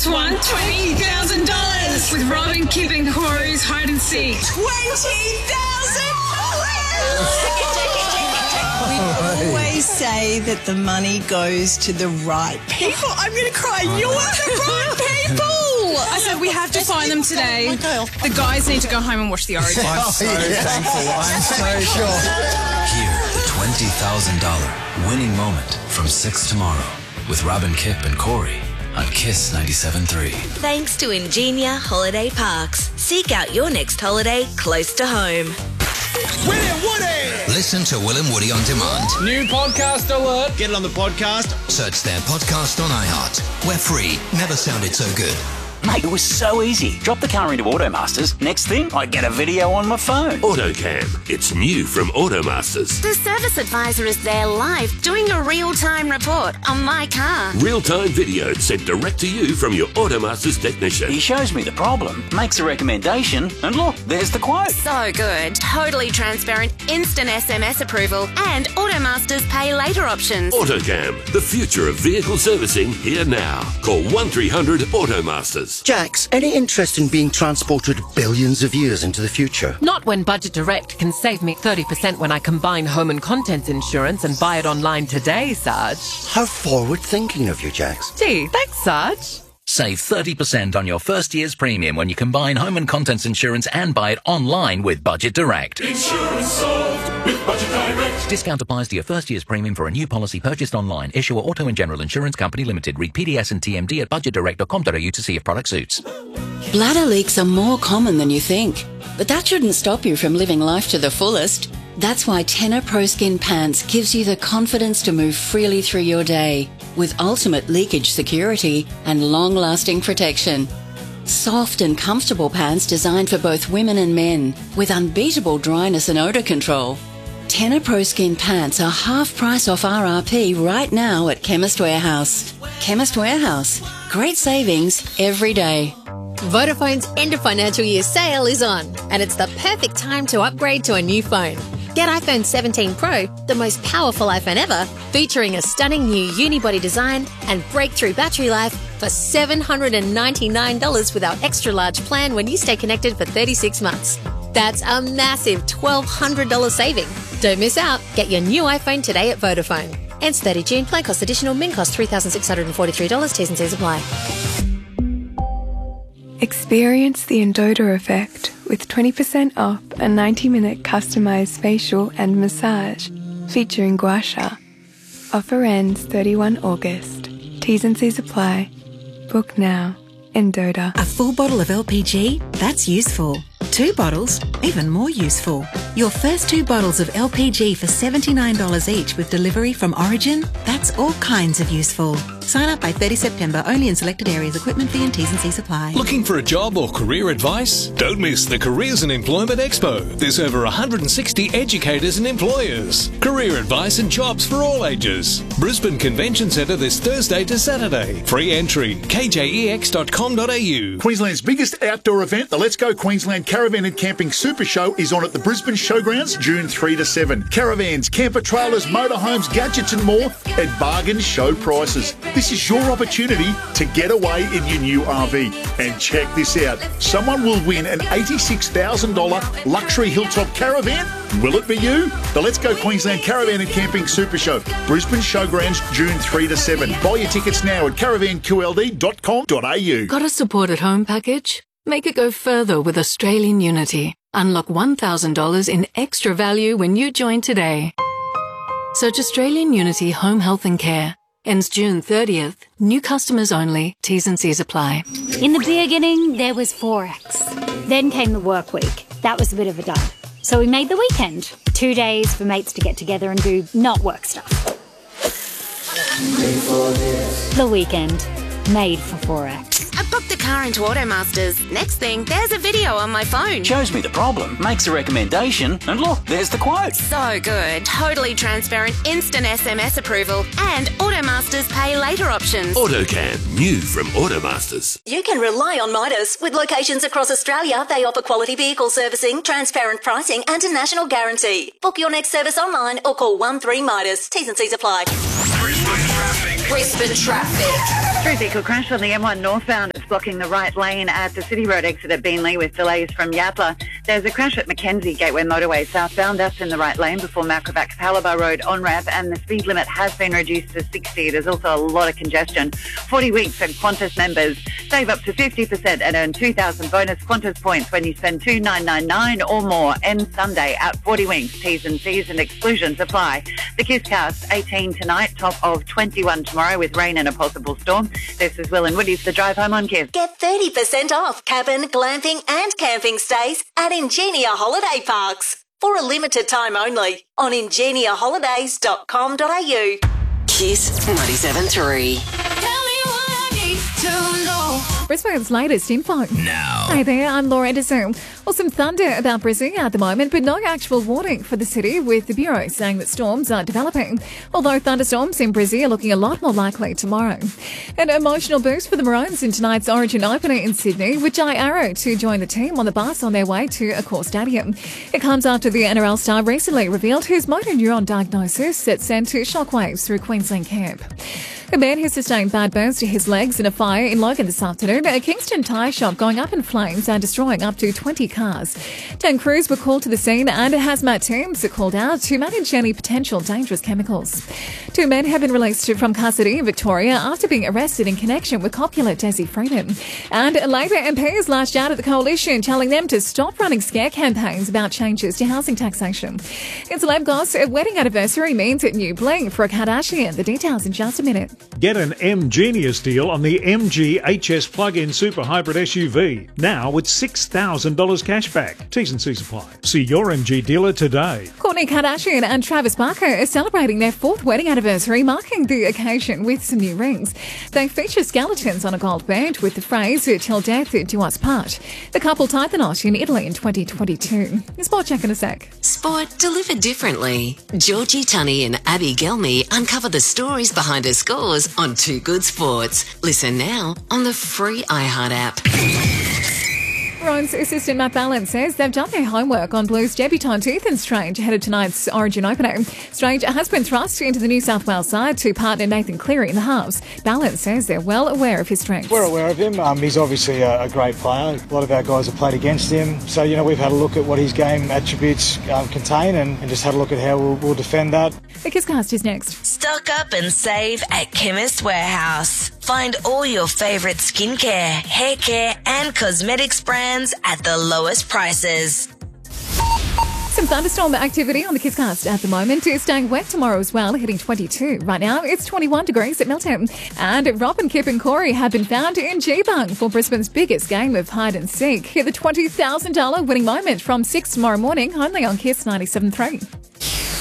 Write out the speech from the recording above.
just won $20,000 with Robin, Kip and Corey's hide and seek. We always say that the money goes to the right people. I'm going to cry. You're the right people. I said we have to find them today. The guys need to go home and watch the Origin. I'm so thankful. I'm so sure. Hear the $20,000 winning moment from 6 tomorrow with Robin, Kip and Corey on Kiss 97.3. Thanks to Ingenia Holiday Parks. Seek out your next holiday close to home. Will and Woody! Listen to Will and Woody on demand. New podcast alert. Get it on the podcast. Search their podcast on iHeart. We're free. Never sounded so good. Mate, it was so easy. Drop the car into Automasters. Next thing, I get a video on my phone. AutoCam. It's new from Automasters. The service advisor is there live doing a real-time report on my car. Real-time video sent direct to you from your Automasters technician. He shows me the problem, makes a recommendation, and look, there's the quote. So good. Totally transparent, instant SMS approval, and Automasters pay later options. AutoCam. The future of vehicle servicing here now. Call 1300 Automasters. Jax, any interest in being transported billions of years into the future? Not when Budget Direct can save me 30% when I combine home and contents insurance and buy it online today, Sarge. How forward-thinking of you, Jax. Gee, thanks, Sarge. Save 30% on your first year's premium when you combine home and contents insurance and buy it online with Budget Direct. Insurance solved with Budget Direct. Discount applies to your first year's premium for a new policy purchased online. Issuer Auto and General Insurance Company Limited. Read PDS and TMD at budgetdirect.com.au to see if product suits. Bladder leaks are more common than you think, but that shouldn't stop you from living life to the fullest. That's why Tenor Pro Skin Pants gives you the confidence to move freely through your day with ultimate leakage security and long-lasting protection. Soft and comfortable pants designed for both women and men with unbeatable dryness and odor control. Tenor Pro Skin Pants are half price off RRP right now at Chemist Warehouse. Chemist Warehouse. Great savings every day. Vodafone's end of financial year sale is on, and it's the perfect time to upgrade to a new phone. Get iPhone 17 Pro, the most powerful iPhone ever, featuring a stunning new unibody design and breakthrough battery life for $799 with our extra large plan when you stay connected for 36 months. That's a massive $1,200 saving. Don't miss out. Get your new iPhone today at Vodafone. Ends 30 June. Plan cost additional. Min cost $3,643. T's and C's apply. Experience the Endota effect with 20% off a 90-minute customized facial and massage featuring gua sha. Offer ends 31 August. T's and C's apply. Book now. Endota. A full bottle of LPG? That's useful. 2 bottles? Even more useful. Your first 2 bottles of LPG for $79 each with delivery from Origin? That's all kinds of useful. Sign up by 30 September only in selected areas. Equipment fee and T's and C's apply. Looking for a job or career advice? Don't miss the Careers and Employment Expo. There's over 160 educators and employers. Career advice and jobs for all ages. Brisbane Convention Centre this Thursday to Saturday. Free entry. kjex.com.au. Queensland's biggest outdoor event, the Let's Go Queensland Caravan and Camping Super Show, is on at the Brisbane Showgrounds June 3 to 7. Caravans, camper trailers, motorhomes, gadgets and more at bargain show prices. This is your opportunity to get away in your new RV. And check this out. Someone will win an $86,000 luxury hilltop caravan. Will it be you? The Let's Go Queensland Caravan and Camping Super Show. Brisbane Showgrounds June 3 to 7. Buy your tickets now at caravanqld.com.au. Got a support at home package? Make it go further with Australian Unity. Unlock $1,000 in extra value when you join today. Search Australian Unity Home Health and Care. Ends June 30th. New customers only. T's and C's apply. In the beginning, there was Forex. Then came the work week. That was a bit of a dud. So we made the weekend. 2 days for mates to get together and do not work stuff. The weekend. Made for Forex. I booked the car into Automasters. Next thing, there's a video on my phone. Shows me the problem, makes a recommendation, and look, there's the quote. So good. Totally transparent, instant SMS approval, and Automasters pay later options. AutoCam. New from Automasters. You can rely on Midas. With locations across Australia, they offer quality vehicle servicing, transparent pricing, and a national guarantee. Book your next service online or call 13 Midas. T's and C's apply. Brisbane traffic. Street vehicle crash on the M1 northbound. It's blocking the right lane at the City Road exit at Beenleigh with delays from Yatla. There's a crash at Mackenzie Gateway Motorway southbound. That's in the right lane before Macrovac Palabar Road on-ramp, and the speed limit has been reduced to 60. There's also a lot of congestion. 40 weeks and Qantas members save up to 50% and earn 2,000 bonus Qantas points when you spend $2,999 or more. Ends Sunday at 40 Winks. T's and C's and exclusions apply. The Kisscast, 18 tonight, top of 21 tomorrow with rain and a possible storm. This is Will and Woody's The Drive Home on Kiss. Get 30% off cabin, glamping and camping stays at Ingenia Holiday Parks. For a limited time only on ingeniaholidays.com.au. Kiss 97.3. Brisbane's latest info. Now. Hey there, I'm Laura Anderson. Well, some thunder about Brisbane at the moment, but no actual warning for the city, with the Bureau saying that storms are developing, although thunderstorms in Brisbane are looking a lot more likely tomorrow. An emotional boost for the Maroons in tonight's Origin opener in Sydney, with Jai Arrow to join the team on the bus on their way to Accor Stadium. It comes after the NRL star recently revealed his motor neuron diagnosis that sent shockwaves through Queensland camp. A man who sustained bad burns to his legs in a fire in Logan this afternoon. A Kingston tyre shop going up in flames and destroying up to 20 cars. 10 crews were called to the scene and hazmat teams are called out to manage any potential dangerous chemicals. 2 men have been released from custody in Victoria after being arrested in connection with copula Desi Freeman. And Labor MPs lashed out at the coalition, telling them to stop running scare campaigns about changes to housing taxation. In celeb gossip, a wedding anniversary means a new bling for a Kardashian. The details in just a minute. Get an M-Genius deal on the MG HS plug-in super hybrid SUV, now with $6,000 cashback. T's and C's apply. See your MG dealer today. Kourtney Kardashian and Travis Barker are celebrating their 4th wedding anniversary, marking the occasion with some new rings. They feature skeletons on a gold band with the phrase, "Till death do us part." The couple tied the knot in Italy in 2022. Sport check in a sec. Sport delivered differently. Georgie Tunney and Abby Gelmy uncover the stories behind her scores on Too Good Sports. Listen now on the free iHeart app. Maroons assistant Matt Ballin says they've done their homework on Blues debutant Ethan Strange ahead of tonight's Origin opener. Strange has been thrust into the New South Wales side to partner Nathan Cleary in the halves. Ballin says they're well aware of his strengths. We're aware of him. He's obviously a great player. A lot of our guys have played against him. So, we've had a look at what his game attributes contain and just had a look at how we'll defend that. The Kisscast is next. Stock up and save at Chemist Warehouse. Find all your favourite skincare, hair care and cosmetics brands at the lowest prices. Some thunderstorm activity on the Kisscast at the moment. It's staying wet tomorrow as well, hitting 22. Right now, it's 21 degrees at Milton. And Robin, Kip and Corey have been found in Geebung for Brisbane's biggest game of hide and seek. Hit the $20,000 winning moment from 6 tomorrow morning, only on Kiss 97.3.